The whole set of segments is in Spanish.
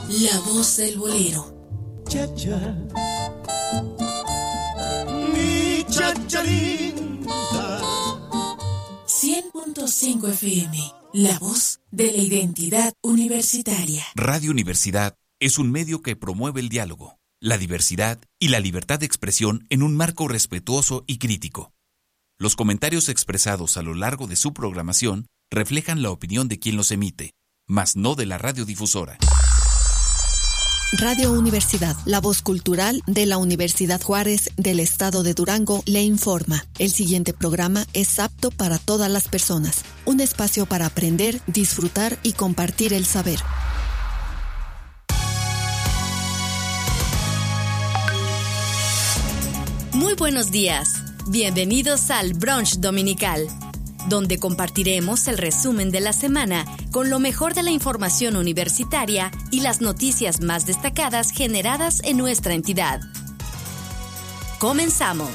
La voz del bolero. Chacha, mi chacha linda. 100.5 FM, la voz de la identidad universitaria. Radio Universidad es un medio que promueve el diálogo, la diversidad y la libertad de expresión en un marco respetuoso y crítico. Los comentarios expresados a lo largo de su programación reflejan la opinión de quien los emite, mas no de la radiodifusora. Radio Universidad, la voz cultural de la Universidad Juárez del Estado de Durango, le informa. El siguiente programa es apto para todas las personas. Un espacio para aprender, disfrutar y compartir el saber. Muy buenos días. Bienvenidos al Brunch Dominical, donde compartiremos el resumen de la semana con lo mejor de la información universitaria y las noticias más destacadas generadas en nuestra entidad. Comenzamos.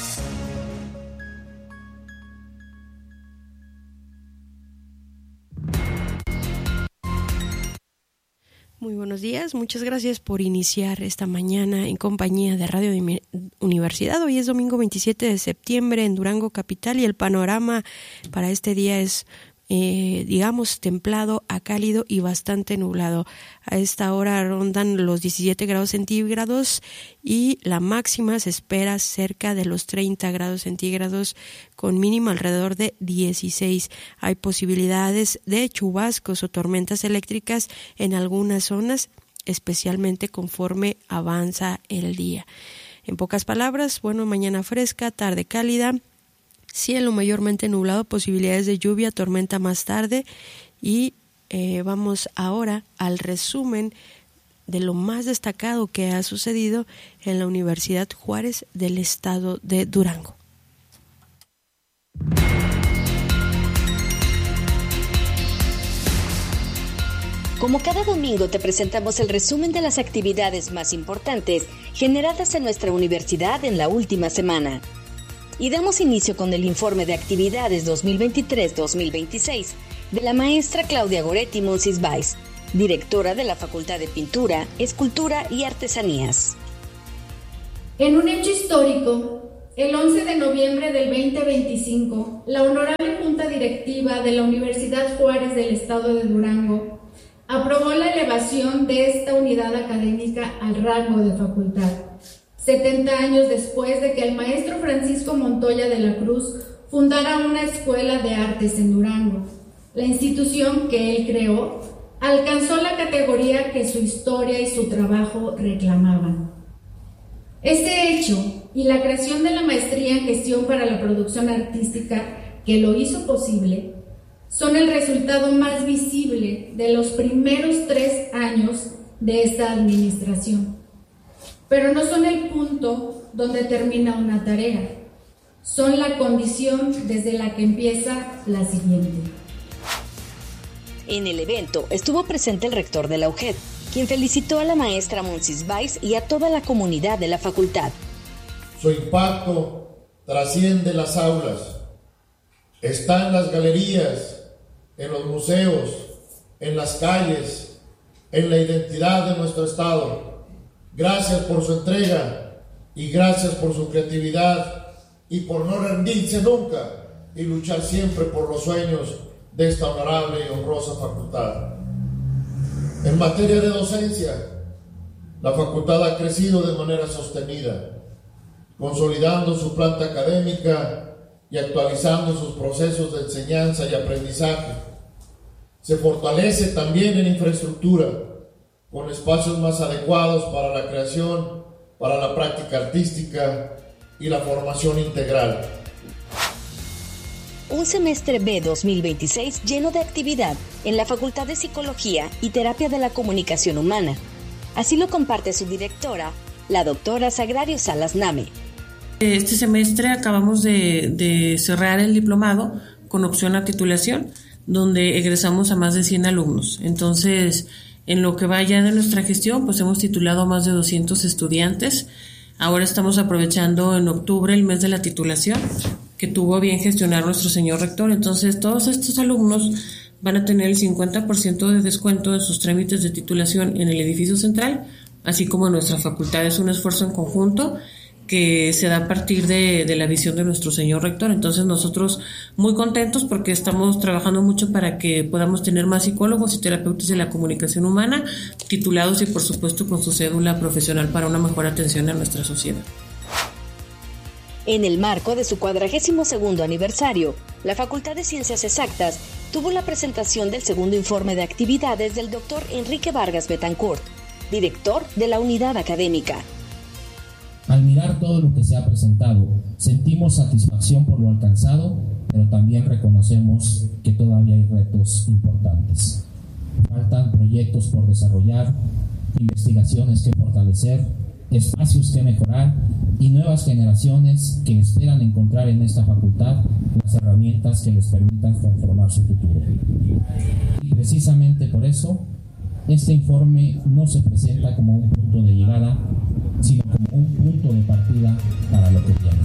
Muy buenos días, muchas gracias por iniciar esta mañana en compañía de Radio Universidad. Hoy es domingo 27 de septiembre en Durango capital y el panorama para este día es, templado a cálido y bastante nublado. A esta hora rondan los 17 grados centígrados y la máxima se espera cerca de los 30 grados centígrados con mínimo alrededor de 16. Hay posibilidades de chubascos o tormentas eléctricas en algunas zonas, especialmente conforme avanza el día. En pocas palabras, mañana fresca, tarde cálida, cielo mayormente nublado, posibilidades de lluvia, tormenta más tarde y vamos ahora al resumen de lo más destacado que ha sucedido en la Universidad Juárez del Estado de Durango. Como cada domingo te presentamos el resumen de las actividades más importantes generadas en nuestra universidad en la última semana. Y damos inicio con el informe de actividades 2023-2026 de la maestra Claudia Goretti Monsiváis, directora de la Facultad de Pintura, Escultura y Artesanías. En un hecho histórico, el 11 de noviembre del 2025, la Honorable Junta Directiva de la Universidad Juárez del Estado de Durango aprobó la elevación de esta unidad académica al rango de facultad, 70 años después de que el maestro Francisco Montoya de la Cruz fundara una escuela de artes en Durango. La institución que él creó alcanzó la categoría que su historia y su trabajo reclamaban. Este hecho y la creación de la maestría en gestión para la producción artística que lo hizo posible son el resultado más visible de los primeros 3 años de esta administración. Pero no son el punto donde termina una tarea, son la condición desde la que empieza la siguiente. En el evento estuvo presente el rector de la UJED, quien felicitó a la maestra Monsiváis y a toda la comunidad de la facultad. Su impacto trasciende las aulas, está en las galerías, en los museos, en las calles, en la identidad de nuestro estado. Gracias por su entrega y gracias por su creatividad y por no rendirse nunca y luchar siempre por los sueños de esta honorable y honrosa facultad. En materia de docencia, la facultad ha crecido de manera sostenida, consolidando su planta académica y actualizando sus procesos de enseñanza y aprendizaje. Se fortalece también en infraestructura, con espacios más adecuados para la creación, para la práctica artística y la formación integral. Un semestre B 2026 lleno de actividad en la Facultad de Psicología y Terapia de la Comunicación Humana. Así lo comparte su directora, la doctora Sagrario Salas Name. Este semestre acabamos de cerrar el diplomado con opción a titulación, donde egresamos a más de 100 alumnos. Entonces, en lo que va ya de nuestra gestión, pues hemos titulado a más de 200 estudiantes. Ahora estamos aprovechando en octubre el mes de la titulación, que tuvo bien gestionar nuestro señor rector. Entonces, todos estos alumnos van a tener el 50% de descuento en sus trámites de titulación en el edificio central, así como en nuestra facultad. Es un esfuerzo en conjunto que se da a partir de la visión de nuestro señor rector. Entonces nosotros muy contentos porque estamos trabajando mucho para que podamos tener más psicólogos y terapeutas de la comunicación humana titulados y por supuesto con su cédula profesional para una mejor atención a nuestra sociedad. En el marco de su 42º aniversario, la Facultad de Ciencias Exactas tuvo la presentación del segundo informe de actividades del doctor Enrique Vargas Betancourt, director de la unidad académica. Al mirar todo lo que se ha presentado, sentimos satisfacción por lo alcanzado, pero también reconocemos que todavía hay retos importantes. Faltan proyectos por desarrollar, investigaciones que fortalecer, espacios que mejorar y nuevas generaciones que esperan encontrar en esta facultad las herramientas que les permitan transformar su futuro. Y precisamente por eso, este informe no se presenta como un punto de llegada, sino como un punto de partida para lo que viene.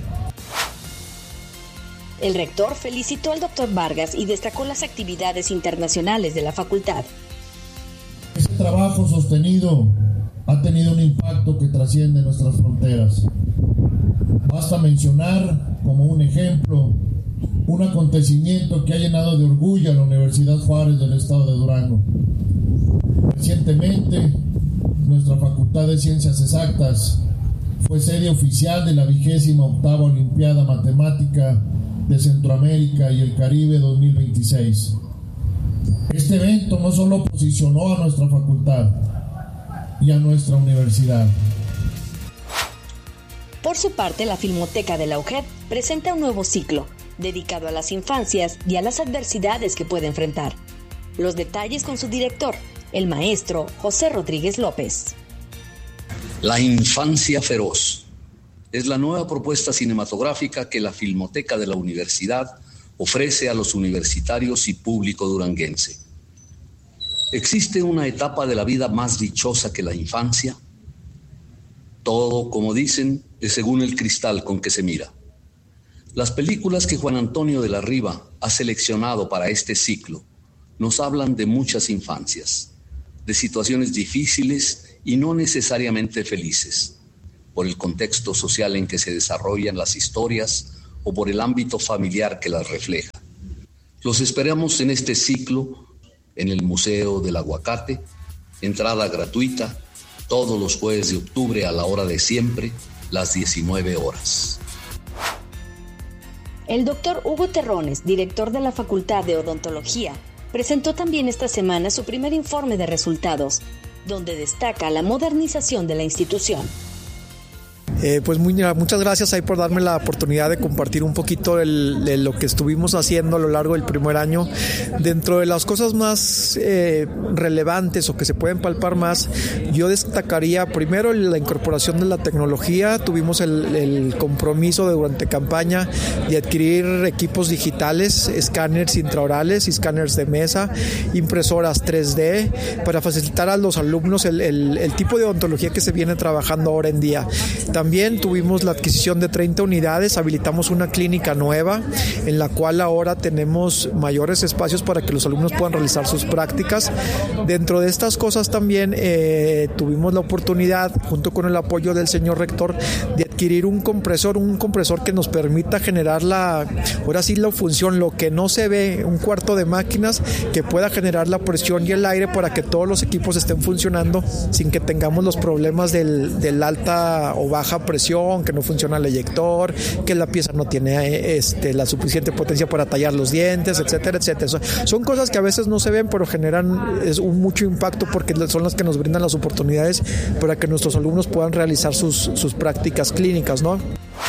El rector felicitó al doctor Vargas y destacó las actividades internacionales de la facultad. Ese trabajo sostenido ha tenido un impacto que trasciende nuestras fronteras. Basta mencionar como un ejemplo un acontecimiento que ha llenado de orgullo a la Universidad Juárez del estado de Durango. Recientemente, nuestra Facultad de Ciencias Exactas fue sede oficial de la 28ª Olimpiada Matemática de Centroamérica y el Caribe 2026. Este evento no solo posicionó a nuestra facultad y a nuestra universidad. Por su parte, la Filmoteca de la UGED presenta un nuevo ciclo dedicado a las infancias y a las adversidades que puede enfrentar. Los detalles con su director, el maestro José Rodríguez López. La infancia feroz es la nueva propuesta cinematográfica que la Filmoteca de la Universidad ofrece a los universitarios y público duranguense. ¿Existe una etapa de la vida más dichosa que la infancia? Todo, como dicen, es según el cristal con que se mira. Las películas que Juan Antonio de la Riva ha seleccionado para este ciclo nos hablan de muchas infancias, de situaciones difíciles y no necesariamente felices, por el contexto social en que se desarrollan las historias o por el ámbito familiar que las refleja. Los esperamos en este ciclo en el Museo del Aguacate, entrada gratuita, todos los jueves de octubre a la hora de siempre, las 19 horas. El doctor Hugo Terrones, director de la Facultad de Odontología, presentó también esta semana su primer informe de resultados, donde destaca la modernización de la institución. Muchas gracias ahí por darme la oportunidad de compartir un poquito de lo que estuvimos haciendo a lo largo del primer año. Dentro de las cosas más relevantes o que se pueden palpar más, yo destacaría primero la incorporación de la tecnología. Tuvimos el compromiso durante campaña de adquirir equipos digitales, escáneres intraorales y escáneres de mesa, impresoras 3D, para facilitar a los alumnos el tipo de odontología que se viene trabajando ahora en día. También tuvimos la adquisición de 30 unidades, habilitamos una clínica nueva en la cual ahora tenemos mayores espacios para que los alumnos puedan realizar sus prácticas. Dentro de estas cosas también tuvimos la oportunidad, junto con el apoyo del señor rector, de adquirir un compresor que nos permita generar la función, lo que no se ve, un cuarto de máquinas que pueda generar la presión y el aire para que todos los equipos estén funcionando sin que tengamos los problemas del alta o baja presión, que no funciona el eyector, que la pieza no tiene la suficiente potencia para tallar los dientes, etcétera, etcétera. Son cosas que a veces no se ven, pero generan mucho impacto porque son las que nos brindan las oportunidades para que nuestros alumnos puedan realizar sus prácticas clínicas, ¿no?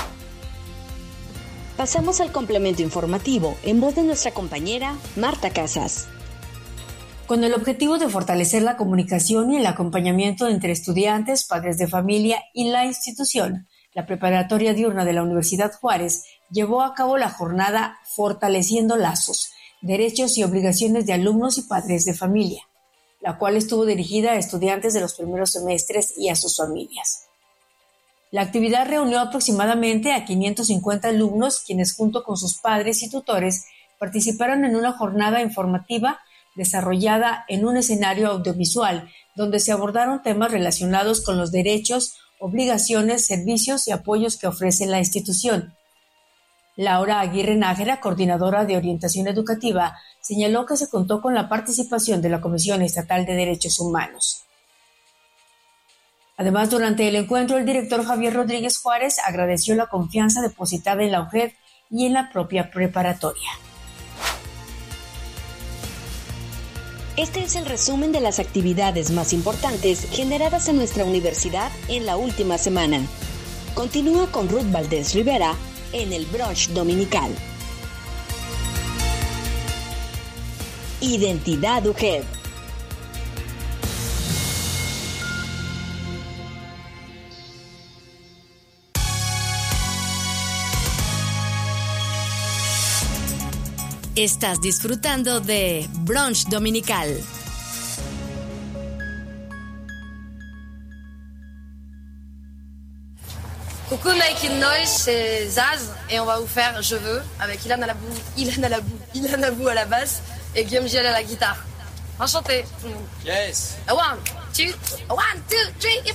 Pasamos al complemento informativo en voz de nuestra compañera Marta Casas. Con el objetivo de fortalecer la comunicación y el acompañamiento entre estudiantes, padres de familia y la institución, la Preparatoria Diurna de la Universidad Juárez llevó a cabo la jornada Fortaleciendo Lazos, Derechos y Obligaciones de Alumnos y Padres de Familia, la cual estuvo dirigida a estudiantes de los primeros semestres y a sus familias. La actividad reunió aproximadamente a 550 alumnos, quienes junto con sus padres y tutores participaron en una jornada informativa desarrollada en un escenario audiovisual, donde se abordaron temas relacionados con los derechos, obligaciones, servicios y apoyos que ofrece la institución. Laura Aguirre Nájera, coordinadora de orientación educativa, señaló que se contó con la participación de la Comisión Estatal de Derechos Humanos. Además, durante el encuentro, el director Javier Rodríguez Juárez agradeció la confianza depositada en la UGED y en la propia preparatoria. Este es el resumen de las actividades más importantes generadas en nuestra universidad en la última semana. Continúa con Ruth Valdés Rivera en el Brunch Dominical. Identidad UGED. Estás disfrutando de Brunch Dominical. Coucou Nike Noise, c'est Zaz et on va vous faire Je veux avec Ilan Alabou à la basse et Guillaume Giel à la guitare. Enchanté. Yes. 1, 2, 3, 4.